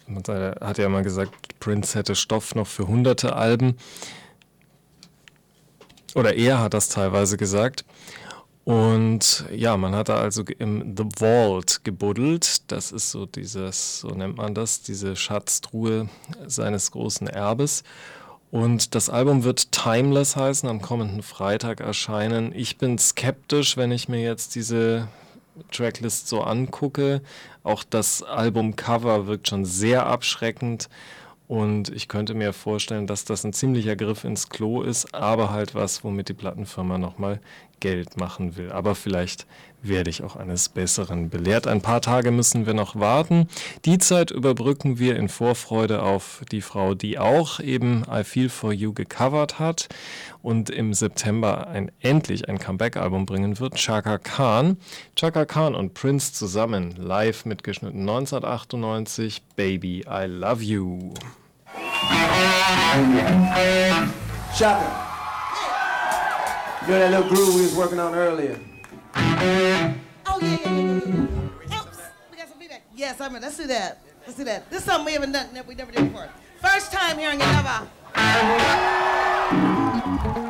Man hat ja mal gesagt, Prince hätte Stoff noch für hunderte Alben. Oder er hat das teilweise gesagt. Und ja, man hat da also im The Vault gebuddelt. Das ist so dieses, so nennt man das, diese Schatztruhe seines großen Erbes. Und das Album wird Timeless heißen, am kommenden Freitag erscheinen. Ich bin skeptisch, wenn ich mir jetzt diese Tracklist so angucke. Auch das Albumcover wirkt schon sehr abschreckend. Und ich könnte mir vorstellen, dass das ein ziemlicher Griff ins Klo ist, aber halt was, womit die Plattenfirma nochmal Geld machen will. Aber vielleicht werde ich auch eines Besseren belehrt. Ein paar Tage müssen wir noch warten. Die Zeit überbrücken wir in Vorfreude auf die Frau, die auch eben I Feel For You gecovert hat und im September endlich ein Comeback-Album bringen wird, Chaka Khan. Chaka Khan und Prince zusammen, live mitgeschnitten 1998, Baby, I Love You. Chaka. You know that little groove we was working on earlier? Oh, yeah. Oops, we got some feedback. Yes, I remember. Let's do that. This is something we haven't done, we never did before. First time hearing it ever.